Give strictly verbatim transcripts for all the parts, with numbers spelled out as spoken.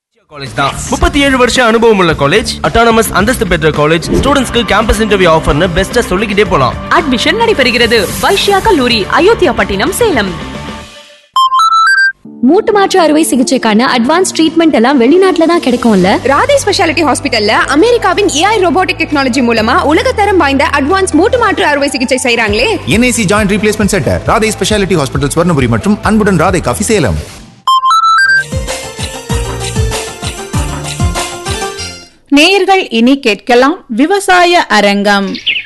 College தான் முப்பத்தி ஏழு வருஷம் அனுபவம் உள்ள காலேஜ், அட்டானமஸ் அந்தஸ்து பெற்ற காலேஜ், ஸ்டூடெண்ட்ஸ்க்கு கேம்பஸ் இன்டர்வியூ ஆஃபர்னு பெஸ்ட்டா சொல்லிக்கிட்டே போலாம். அட்மிஷன் நடைபெறுகிறது. வைஷ்யா கல்லூரி, அயோத்தியா பட்டினம், சேலம். மூட்டு மாற்று அறுவை சிகிச்சைக்கான அட்வான்ஸ் ட்ரீட்மெண்ட் எல்லாம் வெளிநாட்டுல தான் கிடைக்கும்ல. ராதே ஸ்பெஷாலிட்டி ஹாஸ்பிட்டல்ல அமெரிக்காவின் ஏஐ ரோபோட்டிக் டெக்னாலஜி மூலமா உலகத்தரம் வாய்ந்த அட்வான்ஸ் மூட்டு மாற்று அறுவை சிகிச்சை செய்றாங்களே. NIC joint replacement centre, Radhe speciality hospital, Swarnapuri மற்றும் அன்புடன் ராதே காஃபி, சேலம். நேயர்கள் இனி கேட்கலாம் விவசாய அரங்கம்.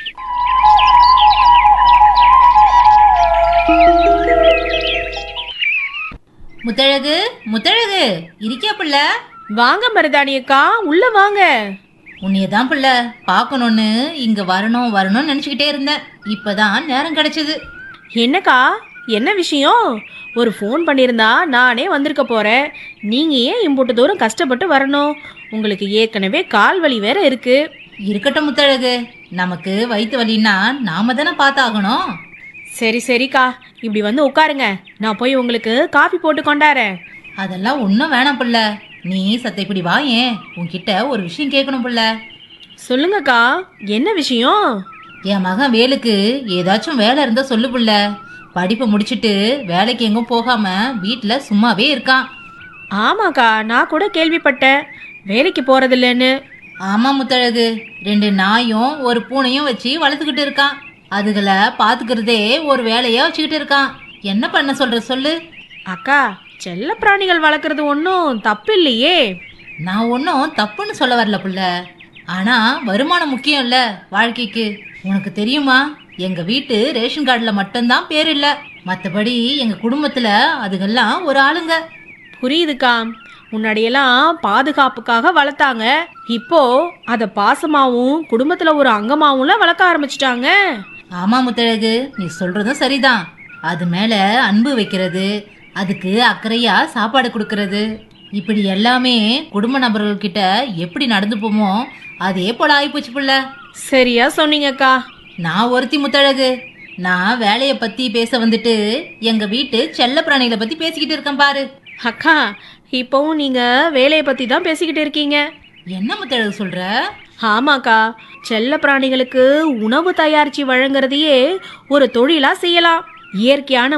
முத்தழகு முத்தழகு இருக்கியா பிள்ள? வாங்க மருதாணி அக்கா, உள்ள வாங்க. உன்னையதான் பிள்ள பார்க்கணும்னு இங்க வரணும் வரணும்னு நினைச்சுக்கிட்டே இருந்தேன். இப்பதான் நேரம் கிடைச்சது. என்னக்கா, என்ன விஷயம்? ஒரு ஃபோன் பண்ணியிருந்தா நானே வந்திருக்க போறேன். நீங்க ஏன் இம்புட்டு தூரம் கஷ்டப்பட்டு வரணும்? உங்களுக்கு ஏற்கனவே கால் வலி வேற இருக்கு. இருக்கட்டும் முத்தழகு, நமக்கு வயிற்று வலின்னா நாம தானே பார்த்தாகணும். சரி சரிக்கா, இப்படி வந்து உட்காருங்க. நான் போய் உங்களுக்கு காஃபி போட்டு கொண்டாரேன். அதெல்லாம் ஒன்றும் வேணாம் பிள்ள, நீ சத்த இப்படி வா. ஏன் உன்கிட்ட ஒரு விஷயம் கேட்கணும் பிள்ள. சொல்லுங்கக்கா, என்ன விஷயம்? என் மகன் வேலுக்கு ஏதாச்சும் வேலை இருந்தா சொல்லு பிள்ள. படிப்பை முடிச்சுட்டு வேலைக்கு எங்கும் போகாம வீட்டில் சும்மாவே இருக்கான். ஆமாக்கா, நான் கூட கேள்விப்பட்டேன் வேலைக்கு போறதில்லைன்னு. ஆமா முத்தழகு, ரெண்டு நாயும் ஒரு பூனையும் வச்சு வளர்த்துக்கிட்டு இருக்கான். அதுகளை பாத்துக்கிறதே ஒரு வேலையா வச்சுக்கிட்டு இருக்கான். என்ன பண்ண சொல்ற சொல்லு. அக்கா, செல்ல பிராணிகள் வளர்க்குறது ஒன்றும் தப்பு இல்லையே. நான் ஒன்றும் தப்புன்னு சொல்ல வரல புள்ள. ஆனா வருமானம் முக்கியம் இல்ல வாழ்க்கைக்கு. உனக்கு தெரியுமா, எங்க வீட்டு ரேஷன் கார்டுல மட்டும்தான் பேர் இல்ல. மற்றபடி எங்க குடும்பத்துல அதுகெல்லாம் ஒரு ஆளுங்க. புரியுதுக்கா, முன்னாடியெல்லாம் பாதுகாப்புக்காக வளர்த்தாங்க. இப்போ அதை பாசமாவும் குடும்பத்துல ஒரு அங்கமாவும்ல வளர்க்க ஆரம்பிச்சிட்டாங்க. ஆமா முத்தழகு, நீ சொல்றதும் சரிதான். அது மேல அன்பு வைக்கிறது, அதுக்கு அக்கறையா சாப்பாடு கொடுக்கறது, இப்படி எல்லாமே குடும்ப நபர்கள்கிட்ட எப்படி நடந்து போமோ அதே போல ஆயிப்போச்சு புள்ள. சரியா சொன்னீங்கக்கா. நான் ஒருத்தி முத்தழகு, நான் வேலைய பத்தி பேச வந்துட்டு எங்க வீட்டு செல்ல பிராணிகளை பத்தி பேசிக்கிட்டு இருக்கேன் பாரு. அக்கா, இப்போவும் நீங்க வேலையை பத்தி தான் பேசிக்கிட்டு இருக்கீங்க. என்ன முத்தழகு சொல்ற? ஆமாக்கா, செல்ல பிராணிகளுக்கு உணவு தயாரிச்சு வழங்குறதையே ஒரு தொழிலா செய்யலாம். இயற்கையான